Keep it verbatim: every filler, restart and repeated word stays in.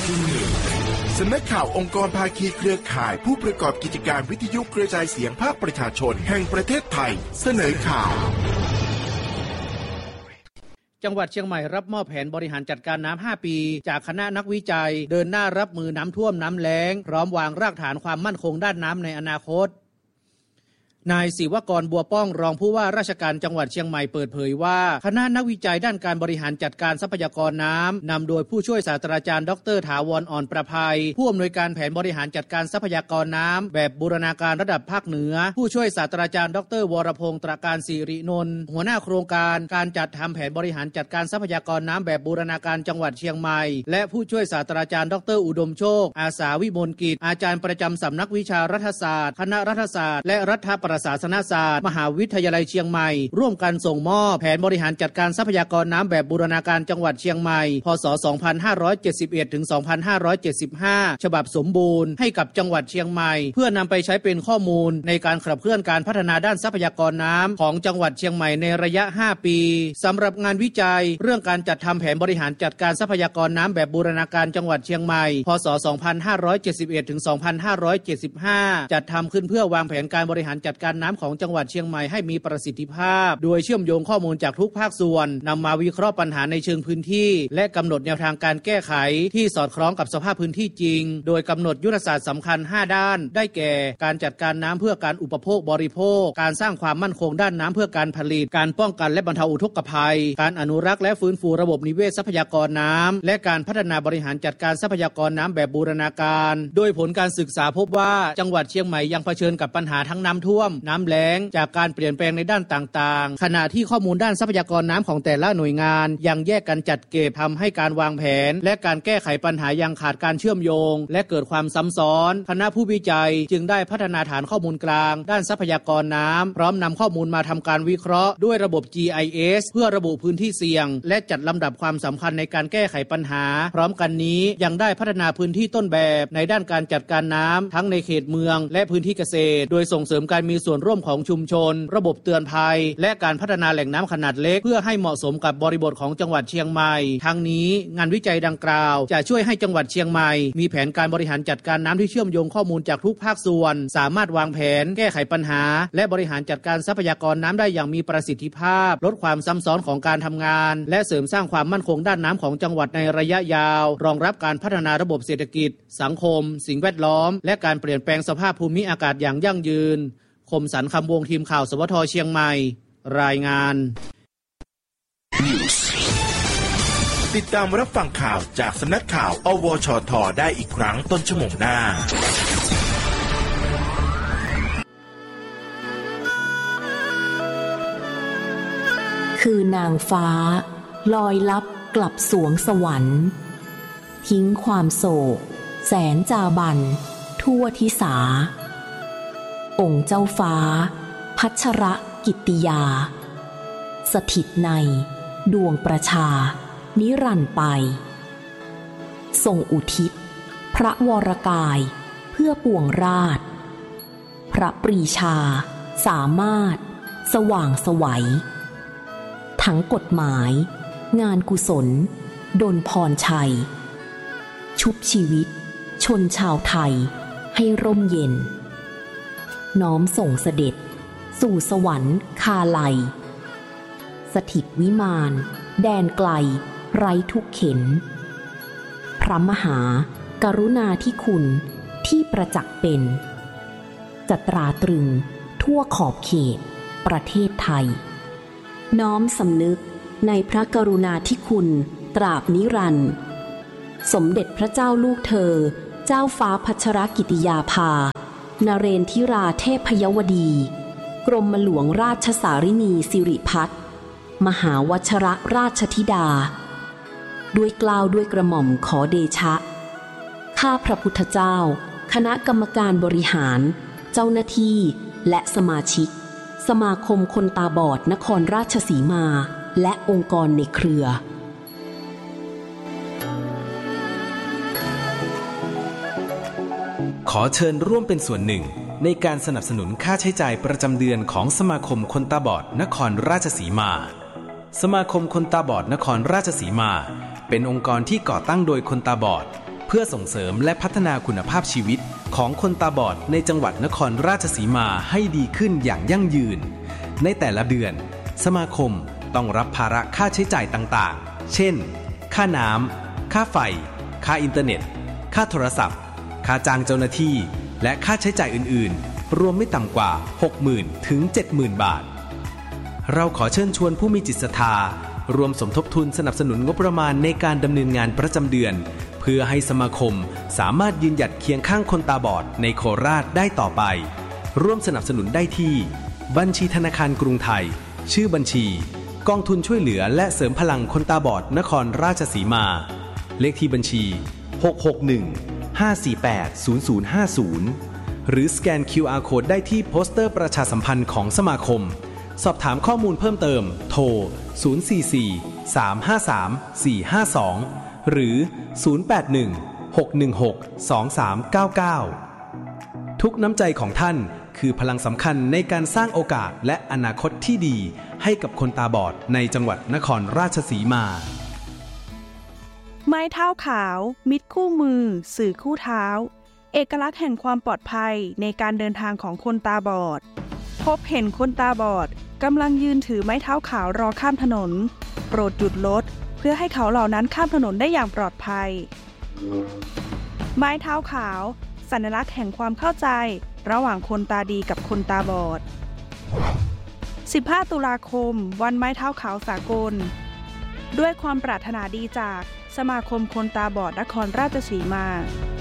สำนักข่าวองค์กรภาคีเครือข่ายผู้ประกอบกิจการวิทยุกระจายเสียงภาคประชาชนแห่งประเทศไทยเสนอข่าวจังหวัดเชียงใหม่รับมอบแผนบริหารจัดการน้ำห้าปีจากคณะนักวิจัยเดินหน้ารับมือน้ำท่วมน้ำแล้งพร้อมวางรากฐานความมั่นคงด้านน้ำในอนาคตนายศิวกรบัวป้องรองผู้ว่าราชการจังหวัดเชียงใหม่เปิดเผยว่าคณะนักวิจัยด้านการบริหารจัดการทรัพยากรน้ำนำโดยผู้ช่วยศาสตราจารย์ดรถาวรอ่อนประภัยผู้อำนวยการแผนบริหารจัดการทรัพยากรน้ำแบบบูรณาการระดับภาคเหนือผู้ช่วยศาสตราจารย์ดรวรพงษ์ตระการศิรินนท์หัวหน้าโครงการการจัดทำแผนบริหารจัดการทรัพยากรน้ำแบบบูรณาการจังหวัดเชียงใหม่และผู้ช่วยศาสตราจารย์ดรอุดมโชคอาสาวิมลกิจอาจารย์ประจำสำนักวิชารัฐศาสตร์คณะรัฐศาสตร์และรัฐประศาสนศาสตร์มหาวิทยาลัยเชียงใหม่ร่วมกันส่งมอบแผนบริหารจัดการทรัพยากรน้ำแบบบูรณาการจังหวัดเชียงใหม่พ.ศ. สองพันห้าร้อยเจ็ดสิบเอ็ด ถึง สองพันห้าร้อยเจ็ดสิบห้า ฉบับสมบูรณ์ให้กับจังหวัดเชียงใหม่เพื่อนำไปใช้เป็นข้อมูลในการขับเคลื่อนการพัฒนาด้านทรัพยากรน้ำของจังหวัดเชียงใหม่ในระยะห้าปีสำหรับงานวิจัยเรื่องการจัดทำแผนบริหารจัดการทรัพยากรน้ำแบบบูรณาการจังหวัดเชียงใหม่พ.ศ. สองพันห้าร้อยเจ็ดสิบเอ็ด ถึง สองพันห้าร้อยเจ็ดสิบห้า จัดทำขึ้นเพื่อวางแผนการบริหารจัดการน้ำของจังหวัดเชียงใหม่ให้มีประสิทธิภาพโดยเชื่อมโยงข้อมูลจากทุกภาคส่วนนำมาวิเคราะห์ปัญหาในเชิงพื้นที่และกำหนดแนวทางการแก้ไขที่สอดคล้องกับสภาพพื้นที่จริงโดยกำหนดยุทธศาสตร์สำคัญห้าด้านได้แก่การจัดการน้ำเพื่อการอุปโภคบริโภคการสร้างความมั่นคงด้านน้ำเพื่อการผลิตการป้องกันและบรรเทาอุทกภัยการอนุรักษ์และฟื้นฟูระบบนิเวศทรัพยากรน้ำและการพัฒนาบริหารจัดการทรัพยากรน้ำแบบบูรณาการโดยผลการศึกษาพบว่าจังหวัดเชียงใหม่ยังเผชิญกับปัญหาทั้งน้ำท่วมน้ำแล้งจากการเปลี่ยนแปลงในด้านต่างๆขณะที่ข้อมูลด้านทรัพยากรน้ำของแต่ละหน่วยงานยังแยกกันจัดเก็บทำให้การวางแผนและการแก้ไขปัญหายังขาดการเชื่อมโยงและเกิดความซ้ำซ้อนคณะผู้วิจัยจึงได้พัฒนาฐานข้อมูลกลางด้านทรัพยากรน้ำพร้อมนำข้อมูลมาทำการวิเคราะห์ด้วยระบบ จี ไอ เอส เพื่อระบุพื้นที่เสี่ยงและจัดลำดับความสำคัญในการแก้ไขปัญหาพร้อมกันนี้ยังได้พัฒนาพื้นที่ต้นแบบในด้านการจัดการน้ำทั้งในเขตเมืองและพื้นที่เกษตรโดยส่งเสริมการมีส่วนร่วมของชุมชนระบบเตือนภัยและการพัฒนาแหล่งน้ำขนาดเล็กเพื่อให้เหมาะสมกับบริบทของจังหวัดเชียงใหม่ทั้งนี้งานวิจัยดังกล่าวจะช่วยให้จังหวัดเชียงใหม่มีแผนการบริหารจัดการน้ำที่เชื่อมโยงข้อมูลจากทุกภาคส่วนสามารถวางแผนแก้ไขปัญหาและบริหารจัดการทรัพยากรน้ำได้อย่างมีประสิทธิภาพลดความซ้ำซ้อนของการทำงานและเสริมสร้างความมั่นคงด้านน้ำของจังหวัดในระยะยาวรองรับการพัฒนาระบบเศรษฐกิจสังคมสิ่งแวดล้อมและการเปลี่ยนแปลงสภาพภูมิอากาศอย่างยั่งยืนคมสันต์คำวงทีมข่าวสวทเชียงใหม่รายงานติดตามรับฟังข่าวจากสำนักข่าวอวชทได้อีกครั้งต้นชั่วโมงหน้าคือนางฟ้าลอยลับกลับสวงสวรรค์ทิ้งความโศกแสนจาบันทั่วทิสาองค์เจ้าฟ้าพัชรกิตติยาสถิตในดวงประชานิรันดร์ไปทรงอุทิศพระวรกายเพื่อปวงราชพระปรีชาสามารถสว่างไสวทั้งกฎหมายงานกุศลดลพรชัยชุบชีวิตชนชาวไทยให้ร่มเย็นน้อมส่งเสด็จสู่สวรรค์คาไลสถิตวิมานแดนไกลไร้ทุกเข็ญพระมหากรุณาธิคุณที่ประจักษ์เป็นจะตราตรึงทั่วขอบเขตประเทศไทยน้อมสำนึกในพระกรุณาธิคุณตราบนิรันดร์สมเด็จพระเจ้าลูกเธอเจ้าฟ้าพัชรกิติยาภานเรนทิราเทพยวดีกรมหลวงราชสารินีสิริพัฒน์มหาวชรราชธิดาด้วยเกล้าด้วยกระหม่อมขอเดชะข้าพระพุทธเจ้าคณะกรรมการบริหารเจ้าหน้าที่และสมาชิกสมาคมคนตาบอดนครราชสีมาและองค์กรในเครือขอเชิญร่วมเป็นส่วนหนึ่งในการสนับสนุนค่าใช้จ่ายประจำเดือนของสมาคมคนตาบอดนครราชสีมาสมาคมคนตาบอดนครราชสีมาเป็นองค์กรที่ก่อตั้งโดยคนตาบอดเพื่อส่งเสริมและพัฒนาคุณภาพชีวิตของคนตาบอดในจังหวัดนครราชสีมาให้ดีขึ้นอย่างยั่งยืนในแต่ละเดือนสมาคมต้องรับภาระค่าใช้จ่ายต่างๆเช่นค่าน้ำค่าไฟค่าอินเทอร์เน็ตค่าโทรศัพท์ค่าจ้างเจ้าหน้าที่และค่าใช้จ่ายอื่นๆรวมไม่ต่ำกว่า หกหมื่น ถึง เจ็ดหมื่น บาทเราขอเชิญชวนผู้มีจิตศรัทธารวมสมทบทุนสนับสนุนงบประมาณในการดำเนินงานประจำเดือนเพื่อให้สมาคมสามารถยืนหยัดเคียงข้างคนตาบอดในโคราชได้ต่อไปร่วมสนับสนุนได้ที่บัญชีธนาคารกรุงไทยชื่อบัญชีกองทุนช่วยเหลือและเสริมพลังคนตาบอดนครราชสีมาเลขที่บัญชีหก หก หนึ่ง ห้า สี่ แปด ศูนย์ ศูนย์ ห้า ศูนย์หรือสแกน คิว อาร์ Code ได้ที่โปสเตอร์ประชาสัมพันธ์ของสมาคมสอบถามข้อมูลเพิ่มเติมโทรศูนย์ สี่ สี่ สาม ห้า สาม สี่ ห้า สองหรือศูนย์ แปด หนึ่ง หก หนึ่ง หก สอง สาม เก้า เก้าทุกน้ำใจของท่านคือพลังสำคัญในการสร้างโอกาสและอนาคตที่ดีให้กับคนตาบอดในจังหวัดนครราชสีมาไม้เท้าขาวมิตรคู่มือสื่อคู่เท้าเอกลักษณ์แห่งความปลอดภัยในการเดินทางของคนตาบอดพบเห็นคนตาบอดกำลังยืนถือไม้เท้าขาวรอข้ามถนนโปรดหยุดรถเพื่อให้เขาเหล่านั้นข้ามถนนได้อย่างปลอดภัยไม้เท้าขาวสัญลักษณ์แห่งความเข้าใจระหว่างคนตาดีกับคนตาบอดสิบห้าตุลาคมวันไม้เท้าขาวสากลด้วยความปรารถนาดีจากสมาคมคนตาบอดนครราชสีมา